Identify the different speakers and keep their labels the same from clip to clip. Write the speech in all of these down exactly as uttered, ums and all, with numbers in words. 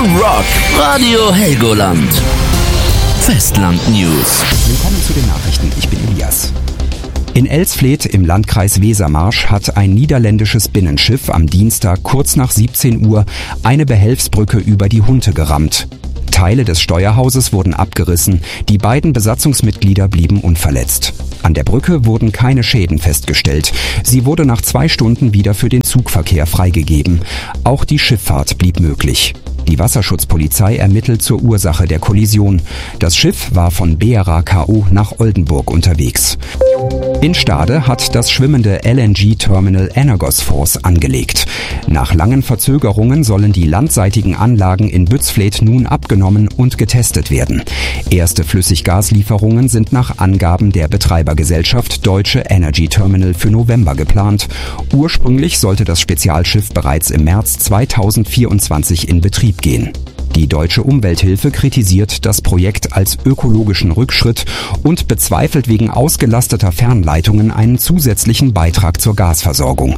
Speaker 1: on Rock. Radio Helgoland. Festland News.
Speaker 2: Willkommen zu den Nachrichten. Ich bin Elias. In Elsfleth im Landkreis Wesermarsch hat ein niederländisches Binnenschiff am Dienstag kurz nach siebzehn Uhr eine Behelfsbrücke über die Hunte gerammt. Teile des Steuerhauses wurden abgerissen, die beiden Besatzungsmitglieder blieben unverletzt. An der Brücke wurden keine Schäden festgestellt. Sie wurde nach zwei Stunden wieder für den Zugverkehr freigegeben. Auch die Schifffahrt blieb möglich. Die Wasserschutzpolizei ermittelt zur Ursache der Kollision. Das Schiff war von Beera K O nach Oldenburg unterwegs. In Stade hat das schwimmende L N G-Terminal Energos-Force angelegt. Nach langen Verzögerungen sollen die landseitigen Anlagen in Bützfleth nun abgenommen und getestet werden. Erste Flüssiggaslieferungen sind nach Angaben der Betreibergesellschaft Deutsche Energy Terminal für November geplant. Ursprünglich sollte das Spezialschiff bereits im März zweitausendvierundzwanzig in Betrieb gehen. Die Deutsche Umwelthilfe kritisiert das Projekt als ökologischen Rückschritt und bezweifelt wegen ausgelasteter Fernleitungen einen zusätzlichen Beitrag zur Gasversorgung.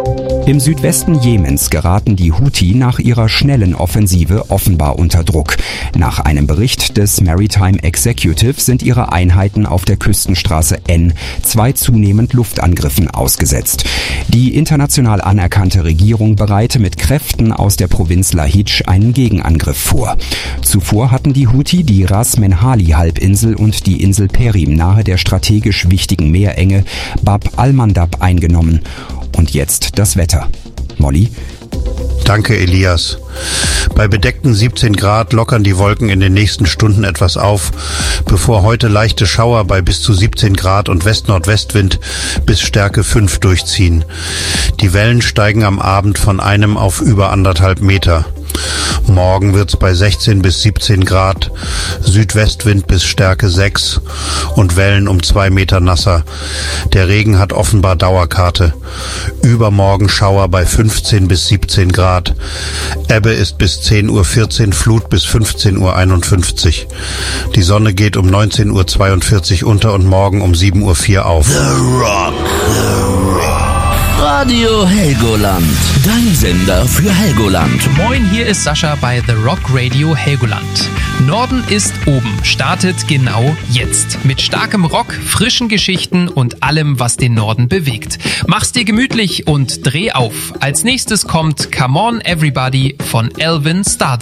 Speaker 2: Im Südwesten Jemens geraten die Houthi nach ihrer schnellen Offensive offenbar unter Druck. Nach einem Bericht des Maritime Executive sind ihre Einheiten auf der Küstenstraße N zwei zunehmend Luftangriffen ausgesetzt. Die international anerkannte Regierung bereite mit Kräften aus der Provinz Lahij einen Gegenangriff vor. Zuvor hatten die Houthi die Ras-Menhali-Halbinsel und die Insel Perim nahe der strategisch wichtigen Meerenge Bab al-Mandab eingenommen. Und jetzt das Wetter. Molly?
Speaker 3: Danke, Elias. Bei bedeckten siebzehn Grad lockern die Wolken in den nächsten Stunden etwas auf, bevor heute leichte Schauer bei bis zu siebzehn Grad und West-Nordwestwind bis Stärke fünf durchziehen. Die Wellen steigen am Abend von einem auf über anderthalb Meter. Morgen wird's bei sechzehn bis siebzehn Grad, Südwestwind bis Stärke sechs und Wellen um zwei Meter nasser. Der Regen hat offenbar Dauerkarte. Übermorgen Schauer bei fünfzehn bis siebzehn Grad. Ebbe ist bis zehn Uhr vierzehn, Flut bis fünfzehn Uhr einundfünfzig. Die Sonne geht um neunzehn Uhr zweiundvierzig unter und morgen um sieben Uhr vier auf.
Speaker 1: The Rock. The Rock. Radio Helgoland. Dein Sender für Helgoland.
Speaker 4: Moin, hier ist Sascha bei The Rock Radio Helgoland. Norden ist oben, startet genau jetzt. Mit starkem Rock, frischen Geschichten und allem, was den Norden bewegt. Mach's dir gemütlich und dreh auf. Als nächstes kommt Come On Everybody von Elvin Stardust.